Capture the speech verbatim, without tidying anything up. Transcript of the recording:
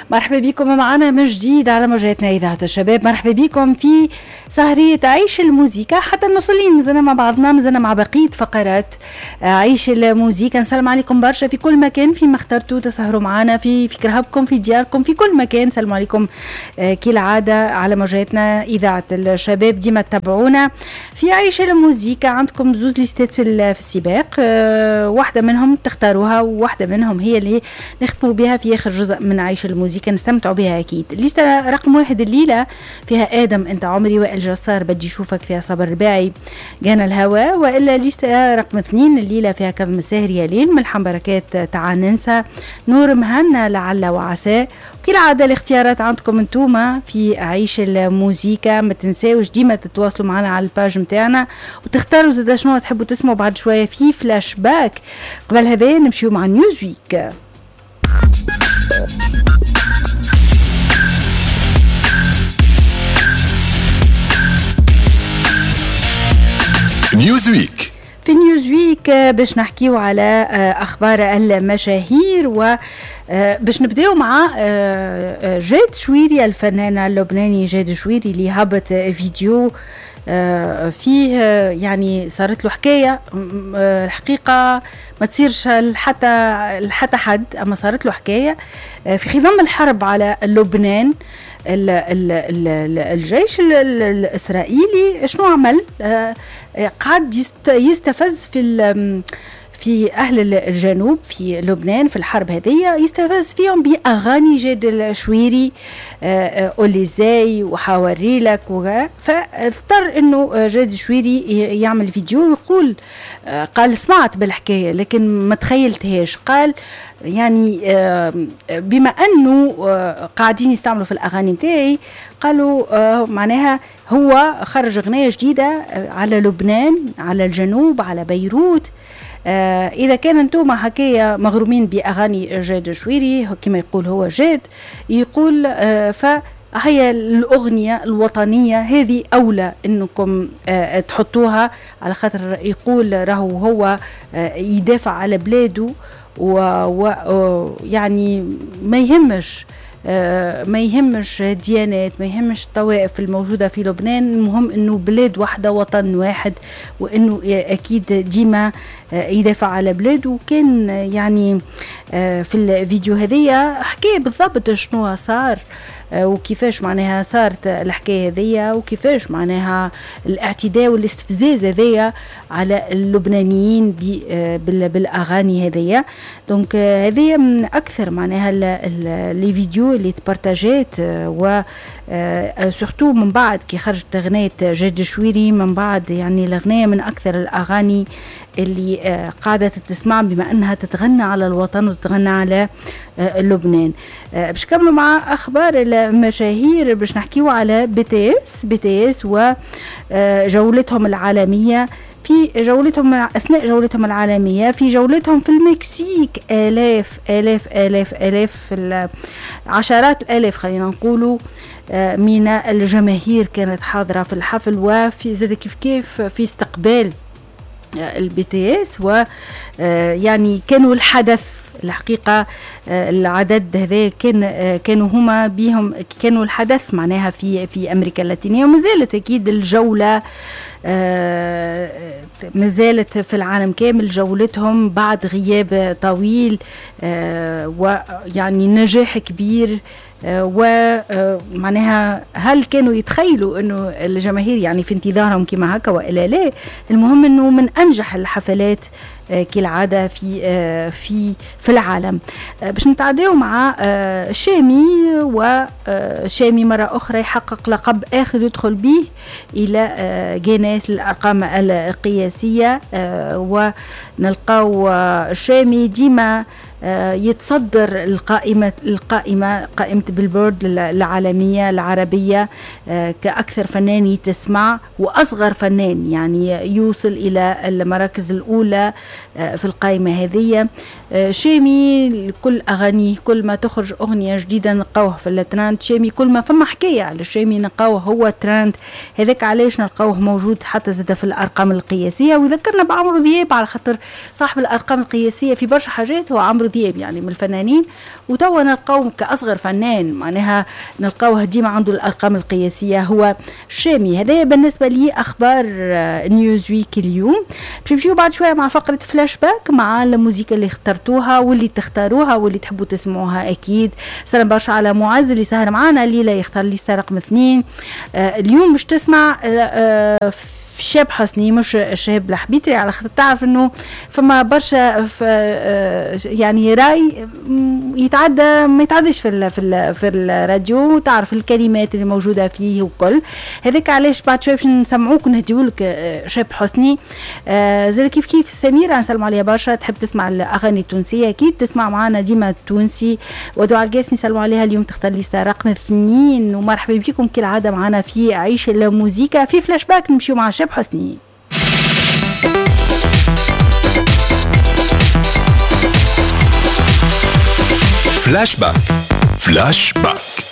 مرحبا بكم معنا من جديد على موجاتنا إذاعة الشباب. مرحبا بكم في سهرية عيش الموسيقى حتى نوصلين مزلنا مع بعضنا، مزلنا مع بقية فقرات عيش الموسيقى. نسلم عليكم برشا في كل مكان، في ما اخترتوا تسهروا معنا، في في كرهبكم، في دياركم، في كل مكان. سلام عليكم كالعادة على موجاتنا إذاعة الشباب. ديما تتابعونا في عيش الموسيقى. عندكم زوز ليستات في في السباق، واحدة منهم تختاروها وواحدة منهم هي اللي نختموا بها في آخر جزء من عيش الموسيقى، نستمتعوا بها أكيد. الليستة رقم واحد الليلة فيها آدم أنت عمري، وائل جسار بدي شوفك، فيها صبر الرباعي جانا الهوى. وإلا الليستة رقم اثنين الليلة فيها كظم الساهر يا ليل، ملحم بركات تعال ننسى، نور مهنا لعل وعسى. وكالعادة الاختيارات عندكم انتوما في عيش الموسيقى. ما تنساوش ديما تتواصلوا معنا على الباج متاعنا وتختاروا زاد شنو تحبوا تسمعوا بعد شوية في فلاش باك. قبل هذا نمشيو مع نيوزويك. نيوزويك في نيوزويك باش نحكيو على أخبار المشاهير، و باش نبداو مع جاد شويري الفنانة اللبناني جاد شويري اللي هبط فيديو فيه يعني صارت له حكاية الحقيقة ما تصيرش لحتى لحتى حد، أما صارت له حكاية في خضم الحرب على لبنان. ال ال ال الجيش الإسرائيلي شنو عمل؟ قاعد يستفز في في أهل الجنوب في لبنان في الحرب هذه، يستفز فيهم بأغاني جاد الشويري قولي ازاي وحاوري لك. فاضطر انه جاد الشويري يعمل فيديو يقول قال سمعت بالحكاية لكن ما تخيلتهاش. قال يعني بما انه قاعدين يستعملوا في الاغاني متاعي، قالوا معناها هو خرج اغنية جديدة على لبنان، على الجنوب، على بيروت. آه إذا كان أنتم حكاية مغرومين بأغاني جاد شويري كما يقول هو جاد، يقول آه فهي الأغنية الوطنية هذه أولى أنكم آه تحطوها، على خاطر يقول راهو هو آه يدافع على بلاده، ويعني ما يهمش آه ما يهمش ديانات، ما يهمش الطوائف الموجودة في لبنان، المهم انه بلاد واحدة وطن واحد، وانه اكيد ديما آه يدافع على بلاده. وكان يعني آه في الفيديو هذية حكاية بالضبط شنو صار آه وكيفاش معناها صارت الحكاية هذية، وكيفاش معناها الاعتداء والاستفزاز هذية على اللبنانيين آه بالاغاني هذية. دونك آه هذه من اكثر معناها لي فيديو اللي تبارتاجات، و سورتو من بعد كي خرجت اغنية جاد شويري، من بعد يعني الاغنية من اكثر الاغاني اللي قاعدة تسمع بما انها تتغنى على الوطن وتتغنى على لبنان. باش نكملوا مع اخبار المشاهير، باش نحكيو على بي تي اس بي تي اس وجولتهم العالمية. في جولتهم أثناء جولتهم العالمية، في جولتهم في المكسيك آلاف آلاف آلاف آلاف عشرات الآلاف خلينا نقولوا من الجماهير كانت حاضرة في الحفل، وفي زاد كيف كيف في استقبال البي تي اس، و يعني كانوا الحدث الحقيقة. العدد هذا كان كانوا هما بيهم كانوا الحدث معناها في في أمريكا اللاتينية، وما زالت أكيد الجولة ما زالت في العالم كامل جولتهم بعد غياب طويل، ويعني نجاح كبير. ومعناها هل كانوا يتخيلوا انه الجماهير يعني في انتظارهم كما هكا والا لا؟ المهم انه من انجح الحفلات كالعادة في في في العالم. باش نتعداو مع شامي، وشامي مرة أخرى يحقق لقب آخر يدخل به إلى جينيس للأرقام القياسية، ونلقاو شامي ديما يتصدر القائمة القائمة قائمة بيلبورد العالمية العربية كأكثر فنان تسمع وأصغر فنان، يعني يوصل إلى المراكز الأولى في القائمة هذه. شامي كل أغانيه كل ما تخرج أغنية جديدة نلقاوه في الترند. شامي كل ما فما حكاية على شامي نلقاوه هو ترند، هذاك علاش نلقاوه موجود حتى زاد في الأرقام القياسية. وذكرنا بعمرو دياب على خاطر صاحب الأرقام القياسية في برشا حاجات هو عمرو دياب يعني من الفنانين، وتوا نلقاو كأصغر فنان معناها نلقاوه ديما عنده الأرقام القياسية هو شامي. هذا بالنسبة لي أخبار نيوزويك اليوم. باش نمشيو بعد شوية مع فقرة فلاش باك مع الموسيقى اللي اخترتوها واللي تختاروها واللي تحبوا تسمعوها. أكيد سلام برشا على معز اللي سهر معنا الليلة يختار ليست رقم اثنين. آه اليوم مش تسمع آه شاب حسني مش شاب الحبيتري، على خاطر تعرف انه فما برشا يعني راي يتعدى ما يتعدش في ال في ال في الراديو، تعرف الكلمات اللي موجوده فيه وكل هذاك. علاش بعد شوي باش نسمعوك ونهديو لك شاب حسني. زي كيف كيف سميره نسلم عليها برشا، تحب تسمع الاغاني التونسيه اكيد تسمع معنا ديما التونسي. ودعاء القاسمي سلموا عليها اليوم تختار ليستا رقم اثنين. ومرحبا بكم كالعاده معنا في عيش الموسيقى في فلاش باك. نمشيو مع شاب حسني. فلاش باك. فلاش باك.